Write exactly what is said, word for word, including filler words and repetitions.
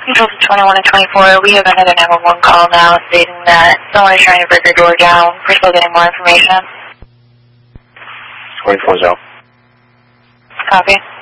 Control twenty-one and twenty-four, we have another nine one one call now stating that someone is trying to break your door down. We're still getting more information. twenty-four is out. Copy.